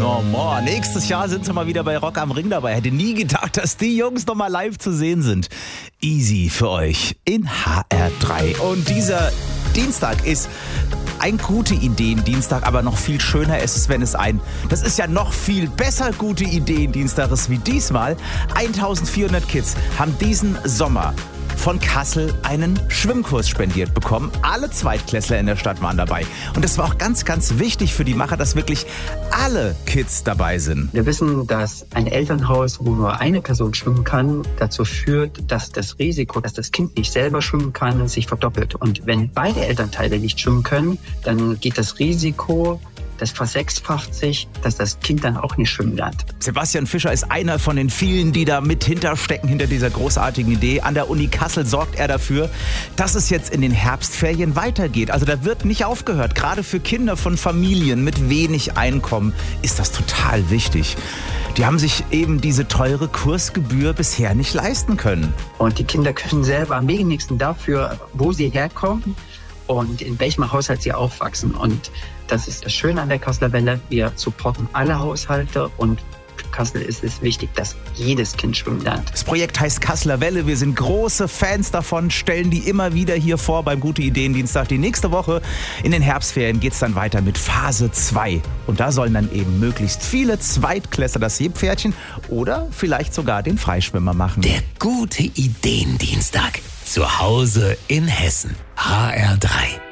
Normal. Nächstes Jahr sind sie mal wieder bei Rock am Ring dabei. Hätte nie gedacht, dass die Jungs noch mal live zu sehen sind. Easy für euch in HR3. Und dieser Dienstag ist ein gute Ideen-Dienstag, aber noch viel schöner ist es, wenn es das ist ja noch viel besser gute Ideen-Dienstag ist wie diesmal. 1400 Kids haben diesen Sommer von Kassel einen Schwimmkurs spendiert bekommen. Alle Zweitklässler in der Stadt waren dabei. Und das war auch ganz, ganz wichtig für die Macher, dass wirklich alle Kids dabei sind. Wir wissen, dass ein Elternhaus, wo nur eine Person schwimmen kann, dazu führt, dass das Risiko, dass das Kind nicht selber schwimmen kann, sich verdoppelt. Und wenn beide Elternteile nicht schwimmen können, dann geht das Risiko, das versechsfacht sich, dass das Kind dann auch nicht schwimmen lernt. Sebastian Fischer ist einer von den vielen, die da mit hinterstecken, hinter dieser großartigen Idee. An der Uni Kassel sorgt er dafür, dass es jetzt in den Herbstferien weitergeht. Also da wird nicht aufgehört. Gerade für Kinder von Familien mit wenig Einkommen ist das total wichtig. Die haben sich eben diese teure Kursgebühr bisher nicht leisten können. Und die Kinder können selber am wenigsten dafür, wo sie herkommen und in welchem Haushalt sie aufwachsen. Und das ist das Schöne an der Kasseler Welle. Wir supporten alle Haushalte und für Kassel ist es wichtig, dass jedes Kind schwimmen lernt. Das Projekt heißt Kasseler Welle. Wir sind große Fans davon, stellen die immer wieder hier vor beim Gute Ideen Dienstag. Die nächste Woche in den Herbstferien geht es dann weiter mit Phase 2. Und da sollen dann eben möglichst viele Zweitklässler das Seepferdchen oder vielleicht sogar den Freischwimmer machen. Der Gute Ideen Dienstag. Zu Hause in Hessen. HR3.